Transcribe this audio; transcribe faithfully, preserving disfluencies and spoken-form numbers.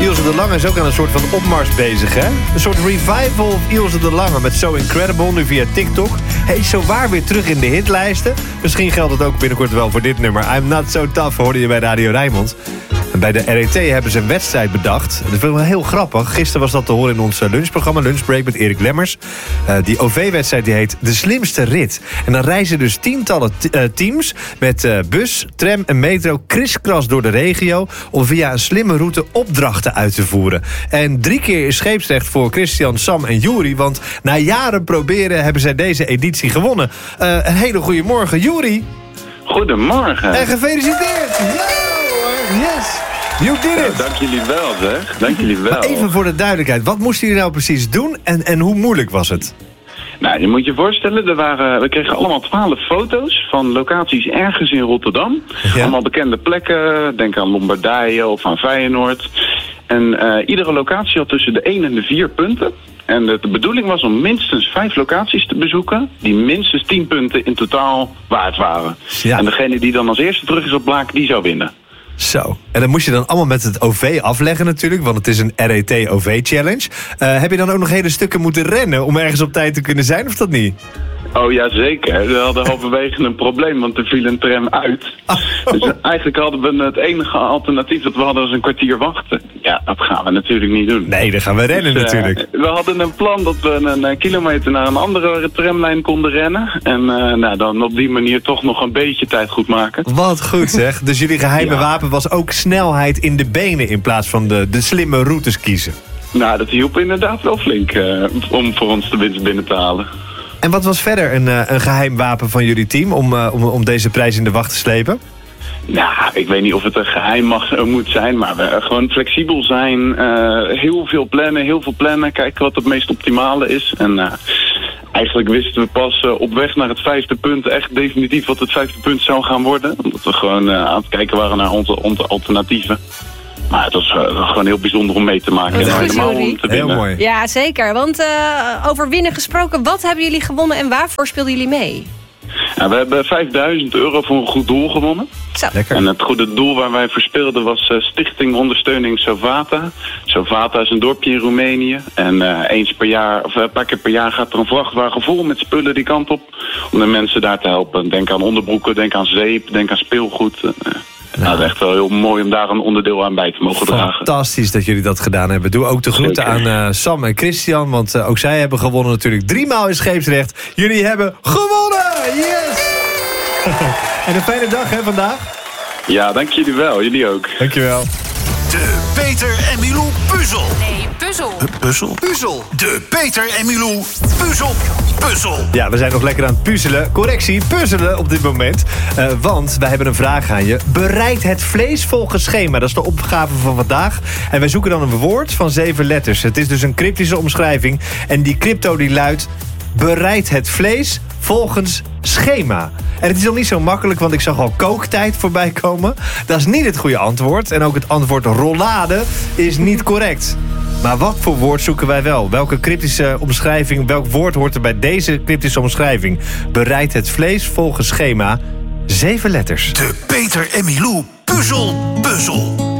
Ilse de Lange is ook aan een soort van opmars bezig, hè? Een soort revival of Ilse de Lange met So Incredible, nu via TikTok. Hij is zowaar weer terug in de hitlijsten. Misschien geldt het ook binnenkort wel voor dit nummer. I'm Not So Tough, hoorde je bij Radio Rijnmond. En bij de R E T hebben ze een wedstrijd bedacht. Dat is wel heel grappig. Gisteren was dat te horen in ons lunchprogramma, Lunchbreak met Erik Lemmers. Uh, die O V-wedstrijd die heet De Slimste Rit. En dan reizen dus tientallen t- uh, teams met uh, bus, tram en metro kriskras door de regio om via een slimme route opdrachten uit te voeren. En drie keer is scheepsrecht voor Christian, Sam en Juri, want na jaren proberen hebben zij deze editie gewonnen. Uh, een hele goede morgen, Juri. Goedemorgen. En gefeliciteerd. Yeah, yes. You did it. Ja, dank jullie wel, zeg. Dank jullie wel. Maar even voor de duidelijkheid, wat moesten jullie nou precies doen en, en hoe moeilijk was het? Nou, je moet je voorstellen, er waren, we kregen allemaal twaalf foto's van locaties ergens in Rotterdam. Ja. Allemaal bekende plekken, denk aan Lombardije of aan Feyenoord. En uh, iedere locatie had tussen de één en de vier punten. En de, de bedoeling was om minstens vijf locaties te bezoeken die minstens tien punten in totaal waard waren. Ja. En degene die dan als eerste terug is op Blaak, die zou winnen. Zo, en dan moest je dan allemaal met het O V afleggen natuurlijk, want het is een R E T O V-challenge. Uh, heb je dan ook nog hele stukken moeten rennen om ergens op tijd te kunnen zijn, of dat niet? Oh ja, zeker. We hadden halverwege een probleem, want er viel een tram uit. Oh. Dus eigenlijk hadden we het enige alternatief dat we hadden was een kwartier wachten. Ja, dat gaan we natuurlijk niet doen. Nee, dan gaan we rennen dus, natuurlijk. Uh, we hadden een plan dat we een, een kilometer naar een andere tramlijn konden rennen. En uh, nou, dan op die manier toch nog een beetje tijd goed maken. Wat goed zeg. Dus jullie geheime ja. wapen was ook snelheid in de benen in plaats van de, de slimme routes kiezen. Nou, dat hielp inderdaad wel flink uh, om voor ons de winst binnen te halen. En wat was verder een, een geheim wapen van jullie team om, uh, om, om deze prijs in de wacht te slepen? Nou, ik weet niet of het een geheim mag, moet zijn, maar we gewoon flexibel zijn. Uh, heel veel plannen, heel veel plannen. Kijken wat het meest optimale is. En uh, eigenlijk wisten we pas uh, op weg naar het vijfde punt echt definitief wat het vijfde punt zou gaan worden. Omdat we gewoon uh, aan het kijken waren naar onze, onze alternatieven. Maar het was uh, gewoon heel bijzonder om mee te maken. En helemaal om te winnen. Heel mooi. Ja, zeker. Want uh, over winnen gesproken, wat hebben jullie gewonnen en waarvoor speelden jullie mee? Ja, we hebben vijfduizend euro voor een goed doel gewonnen. Zo. Lekker. En het goede doel waar wij voor speelden was uh, Stichting Ondersteuning Sovata. Sovata is een dorpje in Roemenië. En uh, eens per jaar, of een paar keer per jaar gaat er een vrachtwagen vol met spullen die kant op. Om de mensen daar te helpen. Denk aan onderbroeken, denk aan zeep, denk aan speelgoed. Uh, Nou, het is echt wel heel mooi om daar een onderdeel aan bij te mogen dragen. Fantastisch dat jullie dat gedaan hebben. Doe ook de groeten Zeker. aan uh, Sam en Christian, want uh, ook zij hebben gewonnen natuurlijk. Driemaal in scheepsrecht. Jullie hebben gewonnen! Yes! En een fijne dag hè vandaag. Ja, dank jullie wel. Jullie ook. Dankjewel. De Peter en Milou puzzel. Nee, puzzel. Puzzel? Puzzel. De Peter en Milou puzzel. Puzzel. Ja, we zijn nog lekker aan het puzzelen. Correctie, puzzelen op dit moment. Uh, want wij hebben een vraag aan je. Bereid het vlees volgens schema. Dat is de opgave van vandaag. En wij zoeken dan een woord van zeven letters. Het is dus een cryptische omschrijving. En die crypto die luidt: bereid het vlees volgens schema. En het is nog niet zo makkelijk, want ik zag al kooktijd voorbij komen. Dat is niet het goede antwoord. En ook het antwoord rollade is niet correct. Maar wat voor woord zoeken wij wel? Welke cryptische omschrijving, welk woord hoort er bij deze cryptische omschrijving? Bereid het vlees volgens schema. Zeven letters. De Peter en Milou puzzel puzzel.